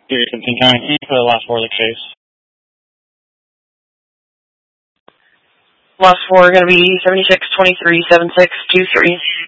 Series 15 for the last 4 of the case. Last 4 are going to be 76237623.